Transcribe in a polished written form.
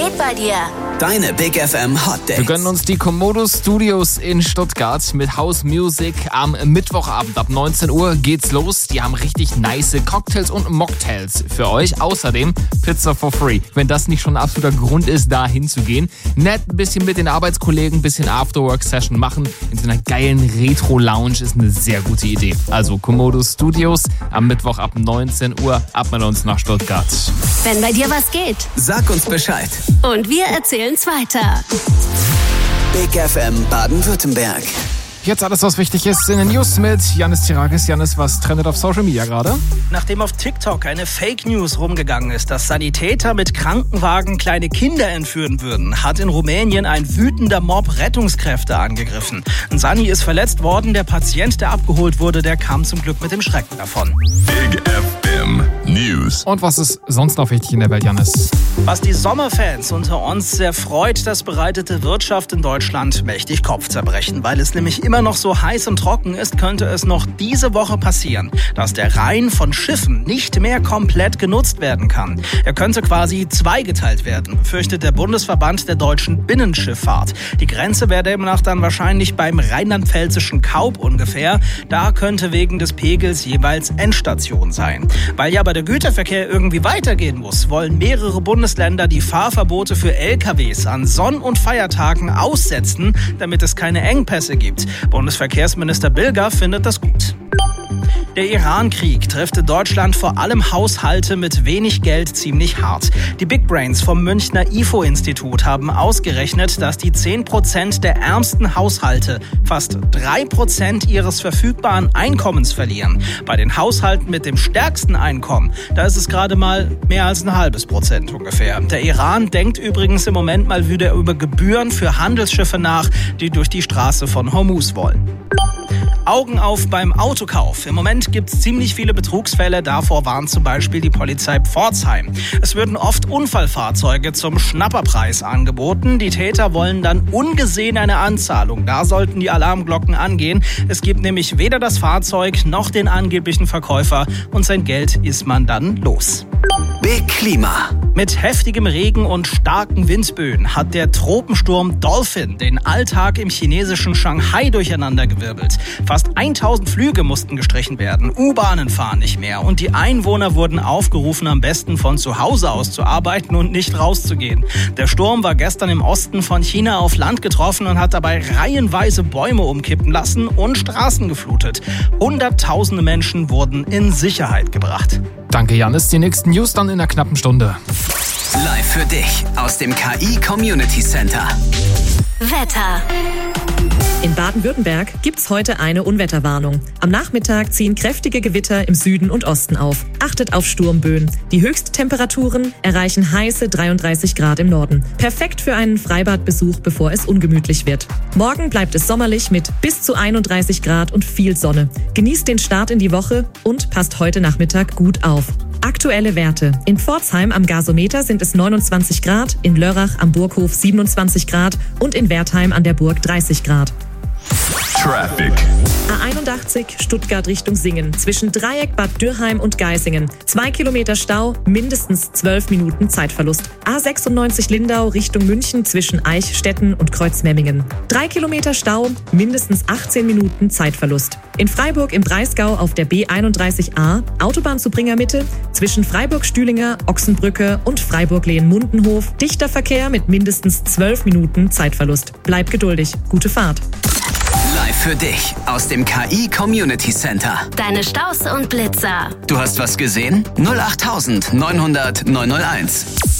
geht bei dir? Deine Big FM Hot Dates. Wir gönnen uns die Komodo Studios in Stuttgart mit House Music. Am Mittwochabend ab 19 Uhr geht's los. Die haben richtig nice Cocktails und Mocktails für euch. Außerdem Pizza for free. Wenn das nicht schon ein absoluter Grund ist, da hinzugehen. Nett ein bisschen mit den Arbeitskollegen, ein bisschen Afterwork-Session machen. In so einer geilen Retro-Lounge ist eine sehr gute Idee. Also Komodo Studios am Mittwoch ab 19 Uhr. Ab mit uns nach Stuttgart. Wenn bei dir was geht. Sag uns Bescheid. Und wir erzählen's weiter. Big FM Baden-Württemberg. Jetzt alles, was wichtig ist in den News mit Yannis Tirakis. Yannis, was trendet auf Social Media gerade? Nachdem auf TikTok eine Fake News rumgegangen ist, dass Sanitäter mit Krankenwagen kleine Kinder entführen würden, hat in Rumänien ein wütender Mob Rettungskräfte angegriffen. Ein Sani ist verletzt worden, der Patient, der abgeholt wurde, der kam zum Glück mit dem Schrecken davon. Big FM News. Und was ist sonst noch wichtig in der Welt, Yannis? Was die Sommerfans unter uns sehr freut, das bereitet der Wirtschaft in Deutschland mächtig Kopfzerbrechen. Weil es nämlich immer noch so heiß und trocken ist, könnte es noch diese Woche passieren, dass der Rhein von Schiffen nicht mehr komplett genutzt werden kann. Er könnte quasi zweigeteilt werden, befürchtet der Bundesverband der deutschen Binnenschifffahrt. Die Grenze wäre demnach dann wahrscheinlich beim rheinland-pfälzischen Kaub ungefähr. Da könnte wegen des Pegels jeweils Endstation sein. Weil ja aber der Güterverkehr irgendwie weitergehen muss, wollen mehrere Bundesländer die Fahrverbote für LKWs an Sonn- und Feiertagen aussetzen, damit es keine Engpässe gibt. Bundesverkehrsminister Bilger findet das gut. Der Iran-Krieg trifft in Deutschland vor allem Haushalte mit wenig Geld ziemlich hart. Die Big Brains vom Münchner IFO-Institut haben ausgerechnet, dass die 10% der ärmsten Haushalte fast 3% ihres verfügbaren Einkommens verlieren. Bei den Haushalten mit dem stärksten Einkommen, da ist es gerade mal mehr als 0,5% ungefähr. Der Iran denkt übrigens im Moment mal wieder über Gebühren für Handelsschiffe nach, die durch die Straße von Hormuz wollen. Augen auf beim Autokauf. Im Moment gibt es ziemlich viele Betrugsfälle. Davor warnt zum Beispiel die Polizei Pforzheim. Es würden oft Unfallfahrzeuge zum Schnapperpreis angeboten. Die Täter wollen dann ungesehen eine Anzahlung. Da sollten die Alarmglocken angehen. Es gibt nämlich weder das Fahrzeug noch den angeblichen Verkäufer und sein Geld ist man dann los. Big Klima. Mit heftigem Regen und starken Windböen hat der Tropensturm Dolphin den Alltag im chinesischen Shanghai durcheinandergewirbelt. Fast 1000 Flüge mussten gestrichen werden, U-Bahnen fahren nicht mehr und die Einwohner wurden aufgerufen, am besten von zu Hause aus zu arbeiten und nicht rauszugehen. Der Sturm war gestern im Osten von China auf Land getroffen und hat dabei reihenweise Bäume umkippen lassen und Straßen geflutet. Hunderttausende Menschen wurden in Sicherheit gebracht. Danke, Yannis. Die nächsten News dann in einer knappen Stunde. Live für dich aus dem KI Community Center. Wetter. In Baden-Württemberg gibt's heute eine Unwetterwarnung. Am Nachmittag ziehen kräftige Gewitter im Süden und Osten auf. Achtet auf Sturmböen. Die Höchsttemperaturen erreichen heiße 33 Grad im Norden. Perfekt für einen Freibadbesuch, bevor es ungemütlich wird. Morgen bleibt es sommerlich mit bis zu 31 Grad und viel Sonne. Genießt den Start in die Woche und passt heute Nachmittag gut auf. Aktuelle Werte. In Pforzheim am Gasometer sind es 29 Grad, in Lörrach am Burghof 27 Grad und in Wertheim an der Burg 30 Grad. Traffic. A81 Stuttgart Richtung Singen. Zwischen Dreieck Bad Dürrheim und Geisingen. 2 Kilometer Stau, mindestens 12 Minuten Zeitverlust. A96 Lindau Richtung München zwischen Eichstätten und Kreuzmemmingen. 3 Kilometer Stau, mindestens 18 Minuten Zeitverlust. In Freiburg im Breisgau auf der B31A Autobahn zu Bringermitte zwischen Freiburg-Stühlinger, Ochsenbrücke und Freiburg-Lehen-Mundenhof. Dichter Verkehr mit mindestens 12 Minuten Zeitverlust. Bleib geduldig. Gute Fahrt. Live für dich aus dem KI Community Center. Deine Staus und Blitzer. Du hast was gesehen? 08900 901.